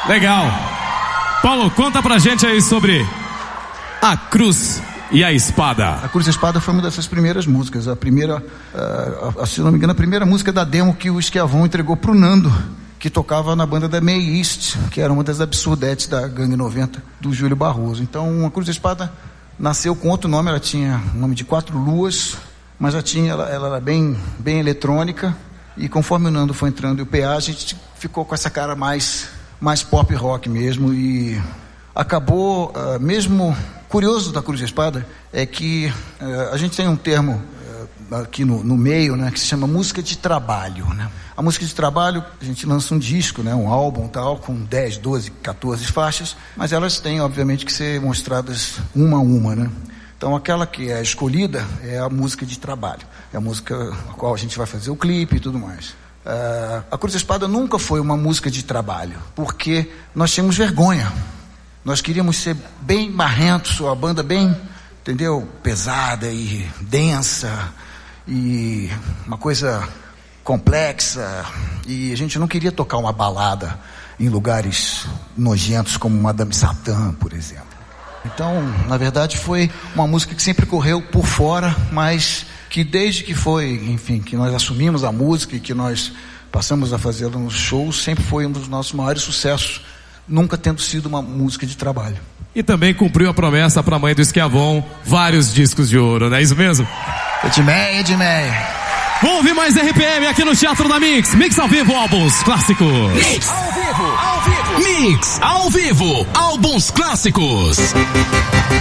Legal. Paulo, conta pra gente aí sobre A Cruz e a Espada. A Cruz e a Espada foi uma dessas primeiras músicas. A primeira, se não me engano, a primeira música da demo que o Schiavon entregou pro Nando, que tocava na banda da May East, que era uma das absurdetes da Gangue 90, do Júlio Barroso. Então, a Cruz e a Espada nasceu com outro nome, ela tinha o nome de Quatro Luas, mas ela era bem eletrônica, e conforme o Nando foi entrando e o PA, a gente ficou com essa cara mais pop rock mesmo, e acabou, mesmo curioso da Cruz e a Espada, é que a gente tem um termo aqui no meio, né, que se chama música de trabalho, né? A música de trabalho, a gente lança um disco, né, um álbum tal, com 10, 12, 14 faixas, mas elas têm, obviamente, que ser mostradas uma a uma, né? Então, aquela que é escolhida é a música de trabalho, é a música a qual a gente vai fazer o clipe e tudo mais. A Cruz e a Espada nunca foi uma música de trabalho, porque nós tínhamos vergonha. Nós queríamos ser bem marrentos, a banda bem, entendeu? Pesada e densa, e uma coisa complexa, e a gente não queria tocar uma balada em lugares nojentos como Madame Satã, por exemplo. Então, na verdade, foi uma música que sempre correu por fora, mas que desde que que nós assumimos a música e que nós passamos a fazê-la nos shows, sempre foi um dos nossos maiores sucessos, nunca tendo sido uma música de trabalho. E também cumpriu a promessa para a mãe do Schiavon, vários discos de ouro, não é isso mesmo? Edmeia. Vamos ouvir mais RPM aqui no Teatro da Mix. Mix ao vivo, álbuns clássicos. Mix ao vivo. Mix ao vivo, álbuns clássicos.